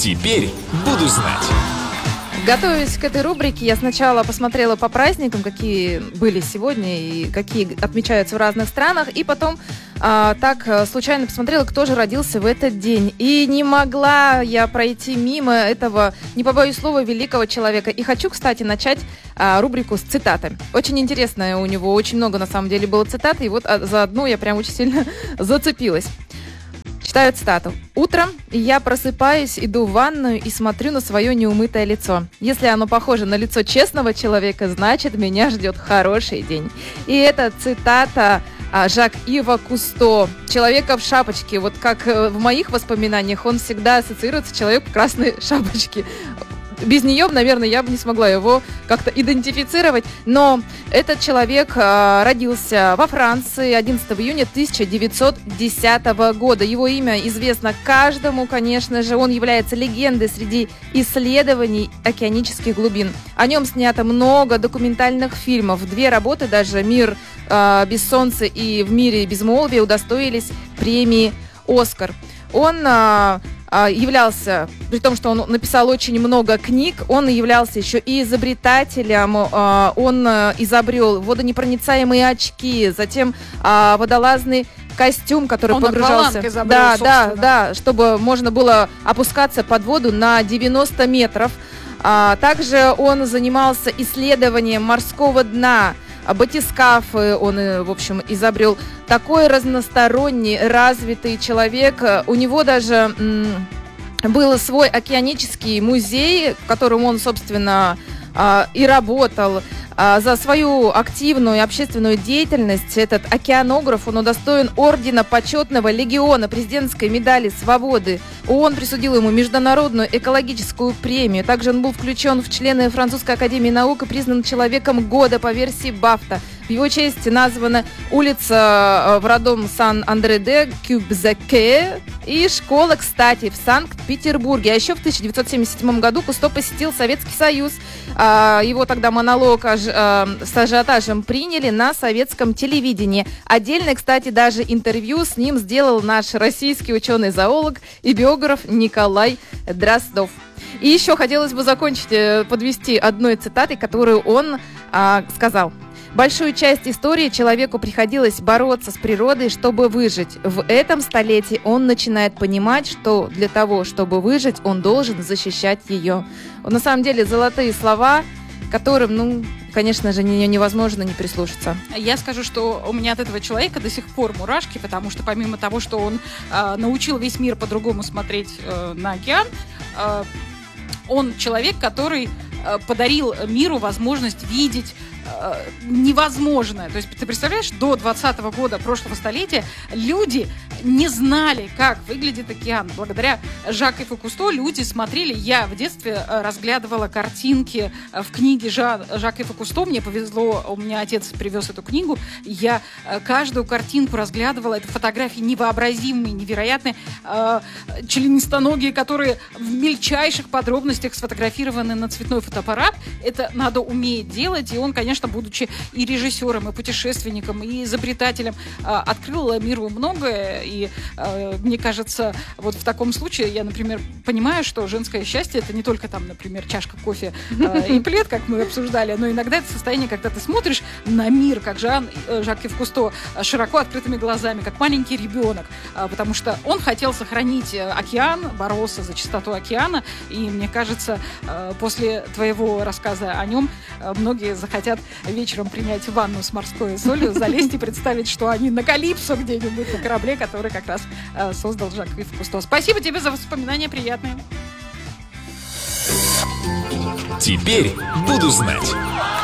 Теперь буду знать. Готовясь к этой рубрике, я сначала посмотрела по праздникам, какие были сегодня и какие отмечаются в разных странах, и потом так случайно посмотрела, кто же родился в этот день. И не могла я пройти мимо этого, не побоюсь слова, великого человека. И хочу, кстати, начать рубрику с цитатами. Очень интересная у него, очень много на самом деле было цитат, и вот за одну я прям очень сильно зацепилась. Читаю цитату. «Утром я просыпаюсь, иду в ванную и смотрю на свое неумытое лицо. Если оно похоже на лицо честного человека, значит, меня ждет хороший день». И это цитата Жак-Ива Кусто, человека в шапочке. Вот как в моих воспоминаниях он всегда ассоциируется с человеком в красной шапочке. Без нее, наверное, я бы не смогла его как-то идентифицировать. Но этот человек родился во Франции 11 июня 1910 года. Его имя известно каждому, конечно же. Он является легендой среди исследований океанических глубин. О нем снято много документальных фильмов. 2 работы, даже «Мир без солнца» и «В мире безмолвия» удостоились премии «Оскар». Он являлся, при том, что он написал очень много книг, он являлся еще и изобретателем, он изобрел водонепроницаемые очки, затем водолазный костюм, который он погружался. Изобрел, да, чтобы можно было опускаться под воду на 90 метров. Также он занимался исследованием морского дна. Батискафы он, в общем, изобрел. Такой разносторонний, развитый человек. У него даже был свой океанический музей, в котором он, собственно, и работал. За свою активную и общественную деятельность этот океанограф, он удостоен ордена Почетного легиона, президентской медали свободы. ООН присудил ему международную экологическую премию. Также он был включен в члены Французской академии наук и признан человеком года по версии Бафта. В его честь названа улица в родном Сан-Андре-де-Кюбзаке и школа, кстати, в Санкт-Петербурге. А еще в 1977 году Кусто посетил Советский Союз. Его тогда монолог с ажиотажем приняли на советском телевидении. Отдельно, кстати, даже интервью с ним сделал наш российский ученый-зоолог и биограф Николай Дроздов. И еще хотелось бы закончить, подвести одной цитатой, которую он сказал. Большую часть истории человеку приходилось бороться с природой, чтобы выжить. В этом столетии он начинает понимать, что для того, чтобы выжить, он должен защищать ее. На самом деле, золотые слова, которым, конечно же, невозможно не прислушаться. Я скажу, что у меня от этого человека до сих пор мурашки, потому что помимо того, что он научил весь мир по-другому смотреть на океан, он человек, который подарил миру возможность видеть невозможное. То есть ты представляешь, до 20-го года прошлого столетия люди не знали, как выглядит океан. Благодаря Жаку Кусто люди смотрели. Я в детстве разглядывала картинки в книге Жака Кусто. Мне повезло, у меня отец привез эту книгу. Я каждую картинку разглядывала. Это фотографии невообразимые, невероятные. Членистоногие, которые в мельчайших подробностях сфотографированы на цветной фотоаппарат. Это надо уметь делать. И он, конечно, будучи и режиссером, и путешественником, и изобретателем, открыл миру многое. И мне кажется, вот в таком случае я, например, понимаю, что женское счастье — это не только там, например, чашка кофе и плед, как мы обсуждали, но иногда это состояние, когда ты смотришь на мир, как Жак-Ив Кусто, широко открытыми глазами, как маленький ребенок, потому что он хотел сохранить океан, боролся за чистоту океана, и мне кажется, после твоего рассказа о нем многие захотят вечером принять ванну с морской солью, залезть и представить, что они на Калипсо где-нибудь на корабле, который как раз создал Жак-Ив Кусто. Спасибо тебе за воспоминания приятные. Теперь буду знать.